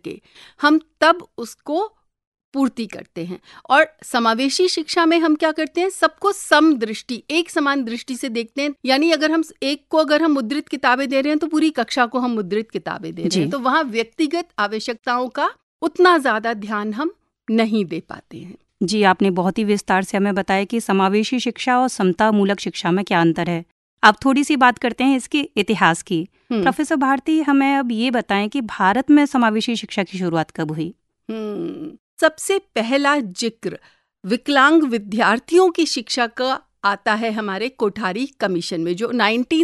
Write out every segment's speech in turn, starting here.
करके हम तब उसको पूर्ति करते हैं। और समावेशी शिक्षा में हम क्या करते हैं, सबको सम दृष्टि, एक समान दृष्टि से देखते हैं। यानी अगर हम मुद्रित किताबें दे रहे हैं तो पूरी कक्षा को हम मुद्रित किताबें दे रहे हैं, तो वहाँ व्यक्तिगत आवश्यकताओं का उतना ज्यादा ध्यान हम नहीं दे पाते हैं। जी, आपने बहुत ही विस्तार से हमें बताया कि समावेशी शिक्षा और समतामूलक शिक्षा में क्या अंतर है। अब थोड़ी सी बात करते हैं इसके इतिहास की। प्रोफेसर भारती, हमें अब ये बताएं कि भारत में समावेशी शिक्षा की शुरुआत कब हुई? सबसे पहला जिक्र विकलांग विद्यार्थियों की शिक्षा का आता है हमारे कोठारी कमीशन में, जो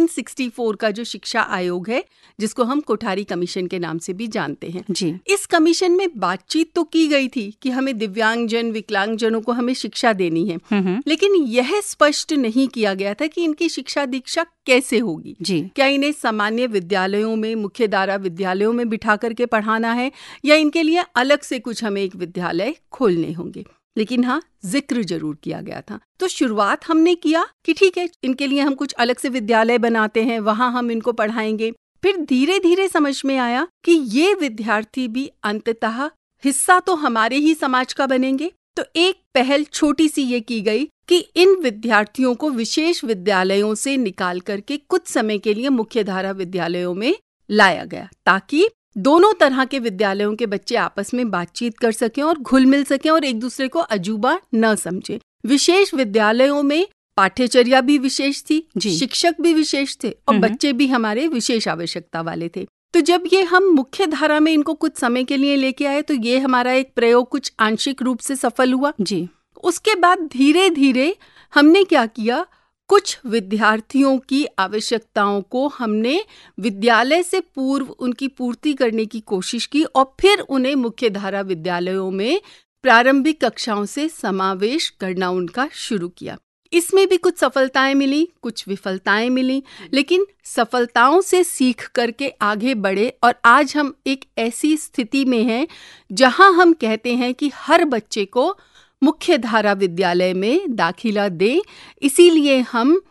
1964 का जो शिक्षा आयोग है, जिसको हम कोठारी कमीशन के नाम से भी जानते हैं जी। इस कमीशन में बातचीत तो की गई थी कि हमें दिव्यांगजन, विकलांगजनों को हमें शिक्षा देनी है, लेकिन यह स्पष्ट नहीं किया गया था कि इनकी शिक्षा दीक्षा कैसे होगी जी। क्या इन्हें सामान्य विद्यालयों में, मुख्य धारा विद्यालयों में बिठा करके पढ़ाना है, या इनके लिए अलग से कुछ हमें एक विद्यालय खोलने होंगे। लेकिन हाँ, जिक्र जरूर किया गया था। तो शुरुआत हमने किया कि ठीक है, इनके लिए हम कुछ अलग से विद्यालय बनाते हैं, वहां हम इनको पढ़ाएंगे। फिर धीरे धीरे समझ में आया कि ये विद्यार्थी भी अंततः हिस्सा तो हमारे ही समाज का बनेंगे। तो एक पहल छोटी सी ये की गई कि इन विद्यार्थियों को विशेष विद्यालयों से निकाल करके कुछ समय के लिए मुख्य धारा विद्यालयों में लाया गया, ताकि दोनों तरह के विद्यालयों के बच्चे आपस में बातचीत कर सकें और घुल मिल सकें और एक दूसरे को अजूबा न समझें। विशेष विद्यालयों में पाठ्यचर्या भी विशेष थी, शिक्षक भी विशेष थे और बच्चे भी हमारे विशेष आवश्यकता वाले थे। तो जब ये हम मुख्य धारा में इनको कुछ समय के लिए लेके आए, तो ये हमारा एक प्रयोग कुछ आंशिक रूप से सफल हुआ जी। उसके बाद धीरे धीरे हमने क्या किया, कुछ विद्यार्थियों की आवश्यकताओं को हमने विद्यालय से पूर्व उनकी पूर्ति करने की कोशिश की और फिर उन्हें मुख्य धारा विद्यालयों में प्रारंभिक कक्षाओं से समावेश करना उनका शुरू किया। इसमें भी कुछ सफलताएं मिली, कुछ विफलताएं मिली, लेकिन सफलताओं से सीख करके आगे बढ़े और आज हम एक ऐसी स्थिति में हैं जहां हम कहते हैं कि हर बच्चे को मुख्य धारा विद्यालय में दाखिला दें। इसीलिए हम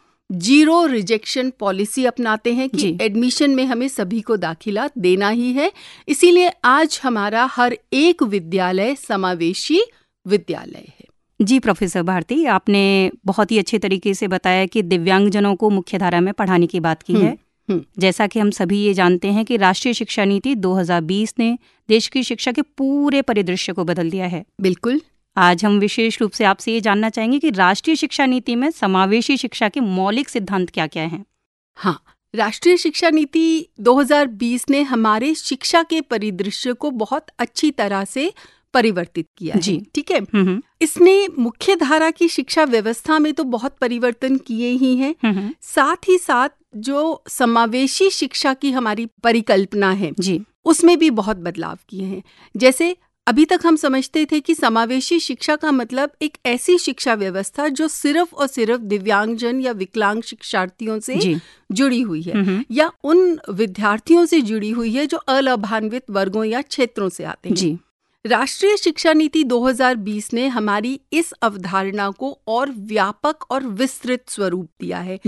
0 रिजेक्शन पॉलिसी अपनाते हैं कि एडमिशन में हमें सभी को दाखिला देना ही है। इसीलिए आज हमारा हर एक विद्यालय समावेशी विद्यालय है। जी प्रोफेसर भारती, आपने बहुत ही अच्छे तरीके से बताया कि दिव्यांगजनों को मुख्य धारा में पढ़ाने की बात की है। जैसा कि हम सभी ये जानते हैं कि राष्ट्रीय शिक्षा नीति 2020 ने देश की शिक्षा के पूरे परिदृश्य को बदल दिया है। बिल्कुल। आज हम विशेष रूप से आपसे ये जानना चाहेंगे कि राष्ट्रीय शिक्षा नीति में समावेशी शिक्षा के मौलिक सिद्धांत क्या क्या हैं? हाँ, राष्ट्रीय शिक्षा नीति 2020 ने हमारे शिक्षा के परिदृश्य को बहुत अच्छी तरह से परिवर्तित किया है। जी। ठीक है। इसने मुख्य धारा की शिक्षा व्यवस्था में तो बहुत परिवर्तन किए ही हैं, साथ ही साथ जो समावेशी शिक्षा की हमारी परिकल्पना है जी, उसमें भी बहुत बदलाव किए हैं। जैसे अभी तक हम समझते थे कि समावेशी शिक्षा का मतलब एक ऐसी शिक्षा व्यवस्था जो सिर्फ और सिर्फ दिव्यांगजन या विकलांग शिक्षार्थियों से जुड़ी हुई है या उन विद्यार्थियों से जुड़ी हुई है जो अलाभान्वित वर्गों या क्षेत्रों से आते हैं। जी। राष्ट्रीय शिक्षा नीति 2020 ने हमारी इस अवधारणा को और व्यापक और विस्तृत स्वरूप दिया है।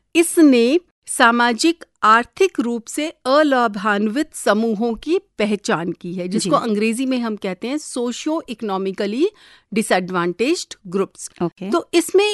इसने सामाजिक आर्थिक रूप से अलाभान्वित समूहों की पहचान की है, जिसको अंग्रेजी में हम कहते हैं सोशियो इकोनॉमिकली डिसएडवांटेज्ड ग्रुप्स। तो इसमें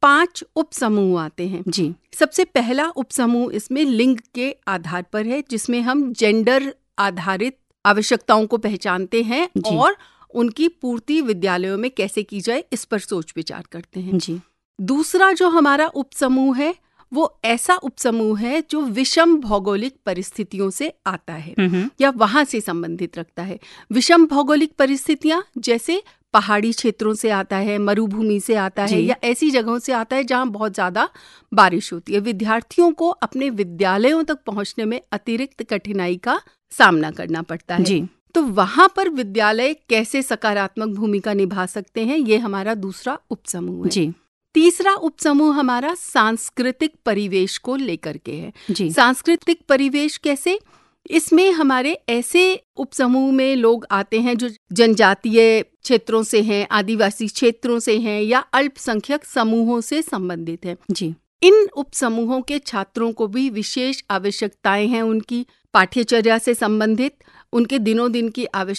5 उपसमूह आते हैं। जी। सबसे पहला उपसमूह इसमें लिंग के आधार पर है, जिसमें हम जेंडर आधारित आवश्यकताओं को पहचानते हैं और उनकी पूर्ति विद्यालयों में कैसे की जाए इस पर सोच विचार करते हैं। दूसरा जो हमारा उपसमूह है वो ऐसा उपसमूह है जो विषम भौगोलिक परिस्थितियों से आता है या वहां से संबंधित रखता है। विषम भौगोलिक परिस्थितियां जैसे पहाड़ी क्षेत्रों से आता है, मरुभूमि से आता है या ऐसी जगहों से आता है जहां बहुत ज्यादा बारिश होती है। विद्यार्थियों को अपने विद्यालयों तक पहुंचने में अतिरिक्त कठिनाई का सामना करना पड़ता है। तो वहां पर विद्यालय कैसे सकारात्मक भूमिका निभा सकते हैं, ये हमारा दूसरा उपसमूह है। तीसरा उपसमूह हमारा सांस्कृतिक परिवेश को लेकर के है। सांस्कृतिक परिवेश कैसे? इसमें हमारे ऐसे उपसमूह में लोग आते हैं जो जनजातीय क्षेत्रों से हैं, आदिवासी क्षेत्रों से हैं या अल्पसंख्यक समूहों से संबंधित हैं। इन उपसमूहों के छात्रों को भी विशेष आवश्यकताएं हैं, उनकी पाठ्यचर्या से संबंधित, उनके दिनों दिन की आवश्यकताएं